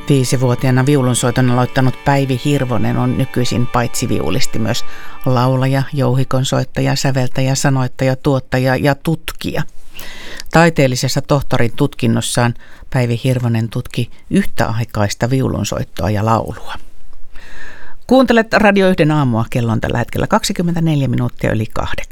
5-vuotiaana viulunsoiton aloittanut Päivi Hirvonen on nykyisin paitsi viulisti myös laulaja, jouhikonsoittaja, säveltäjä, sanoittaja, tuottaja ja tutkija. Taiteellisessa tohtorin tutkinnossaan Päivi Hirvonen tutki yhtäaikaista viulunsoittoa ja laulua. Kuuntelet Radio 1 aamua, kello on tällä hetkellä 24 minuuttia yli 8.